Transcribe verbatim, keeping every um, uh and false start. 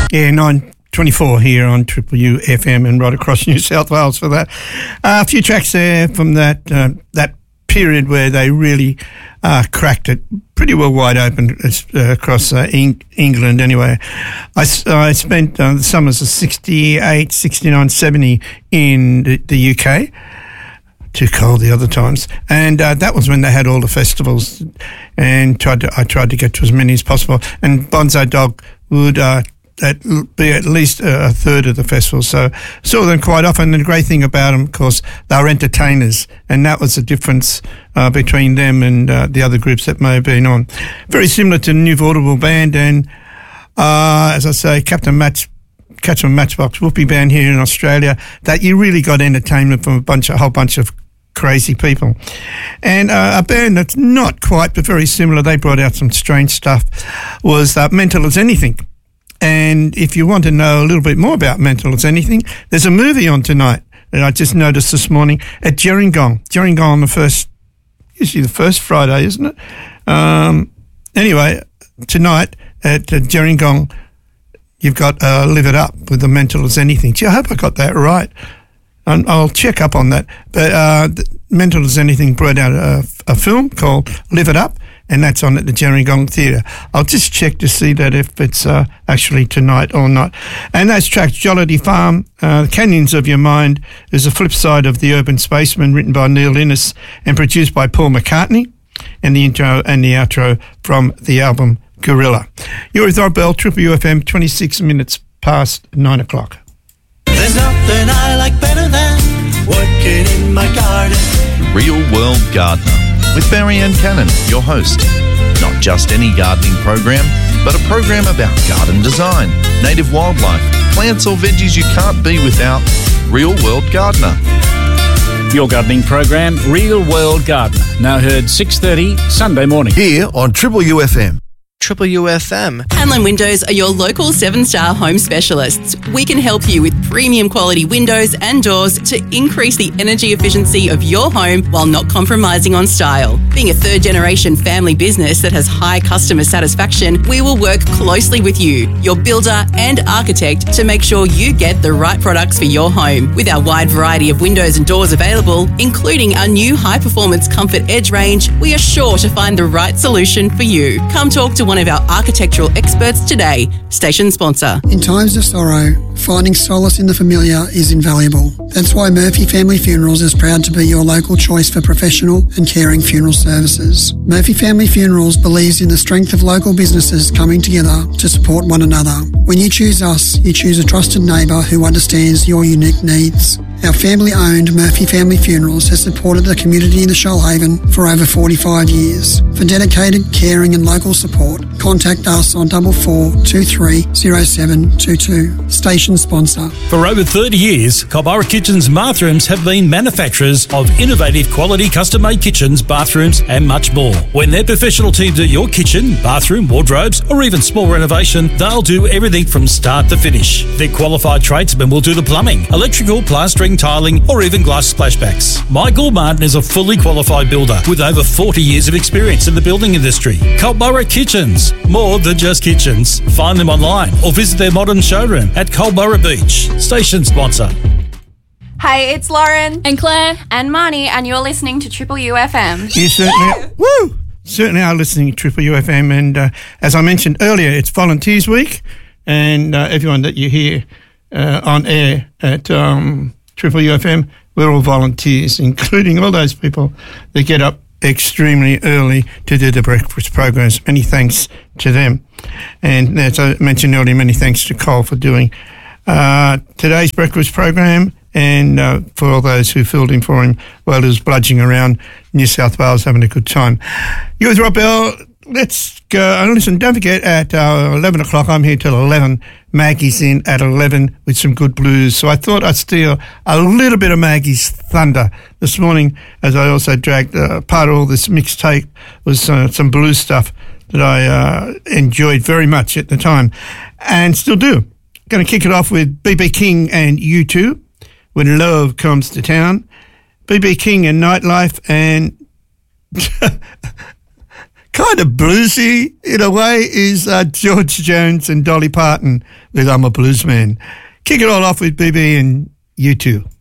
Yeah, nine twenty-four here on Triple U F M and right across New South Wales for that. Uh, a few tracks there from that uh, that period where they really uh, cracked it pretty well wide open uh, across uh, Eng- England anyway. I, I spent uh, the summers of sixty-eight, sixty-nine, seventy in the, the U K. Too cold the other times, and uh, that was when they had all the festivals, and tried to I tried to get to as many as possible. And Bonzo Dog would uh, at, be at least a third of the festival, so saw them quite often. And the great thing about them, of course, they were entertainers, and that was the difference uh, between them and uh, the other groups that may have been on. Very similar to the New Vaudeville Band, and uh, as I say, Captain Match. Catchman Matchbox Whoopee Band here in Australia, that you really got entertainment from a bunch, a whole bunch of crazy people. And uh, a band that's not quite, but very similar, they brought out some strange stuff, was uh, Mental as Anything. And if you want to know a little bit more about Mental as Anything, there's a movie on tonight that I just noticed this morning at Gerringong. Gerringong on the first, usually the first Friday, isn't it? Um, anyway, tonight at uh, Gerringong, you've got uh, Live It Up with the Mental as Anything. Gee, I hope I got that right. And I'll check up on that. But uh, Mental as Anything brought out a, a film called Live It Up, and that's on at the Gerringong Theatre. I'll just check to see that if it's uh, actually tonight or not. And that's track Jollity Farm, uh, The Canyons of Your Mind, is a flip side of The Urban Spaceman, written by Neil Innes and produced by Paul McCartney, and the intro and the outro from the album Gorilla. You're with Rob Bell, Triple U F M, twenty-six minutes past nine o'clock. There's nothing I like better than working in my garden. Real World Gardener with Barry Ann Cannon, your host. Not just any gardening program, but a program about garden design, native wildlife, plants or veggies you can't be without. Real World Gardener. Your gardening program, Real World Gardener, now heard six thirty Sunday morning. Here on Triple U F M. Triple U F M. Hanlon Windows are your local seven-star home specialists. We can help you with premium quality windows and doors to increase the energy efficiency of your home while not compromising on style. Being a third-generation family business that has high customer satisfaction, we will work closely with you, your builder and architect, to make sure you get the right products for your home. With our wide variety of windows and doors available, including our new high-performance Comfort Edge range, we are sure to find the right solution for you. Come talk to one of our architectural experts today. Station sponsor. In times of sorrow, finding solace in the familiar is invaluable. That's why Murphy Family Funerals is proud to be your local choice for professional and caring funeral services. Murphy Family Funerals believes in the strength of local businesses coming together to support one another. When you choose us, you choose a trusted neighbour who understands your unique needs. Our family-owned Murphy Family Funerals has supported the community in the Shoalhaven for over forty-five years. For dedicated, caring and local support, contact us on double four two three zero seven two two. Station sponsor. For over thirty years, Culburra Kitchens Bathrooms have been manufacturers of innovative quality custom-made kitchens, bathrooms and much more. When their professional teams at your kitchen, bathroom, wardrobes or even small renovation, they'll do everything from start to finish. Their qualified tradesmen will do the plumbing, electrical, plastering, tiling or even glass splashbacks. Michael Martin is a fully qualified builder with over forty years of experience in the building industry. Culburra Kitchens, more than just kitchens. Find them online or visit their modern showroom at Culburra Beach. Station sponsor. Hey, it's Lauren and Claire and Marnie, and you're listening to Triple U F M. You certainly, woo, certainly are listening to Triple U F M, and uh, as I mentioned earlier, it's Volunteers Week, and uh, everyone that you hear uh, on air at um, Triple U F M, we're all volunteers, including all those people that get up extremely early to do the breakfast programs. Many thanks to them. And as I mentioned earlier, many thanks to Cole for doing uh, today's breakfast program, and uh, for all those who filled in for him while he was bludging around New South Wales having a good time. You with Rob Bell. Let's go. And listen, don't forget, at uh, eleven o'clock, I'm here till eleven. Maggie's in at eleven with some good blues. So I thought I'd steal a little bit of Maggie's thunder this morning, as I also dragged uh, part of all this mixtape was uh, some blues stuff that I uh, enjoyed very much at the time and still do. Going to kick it off with B B King and U two, When Love Comes to Town. B B King and Nightlife, and kind of bluesy in a way is uh, George Jones and Dolly Parton with I'm a Bluesman. Kick it all off with B B and U two.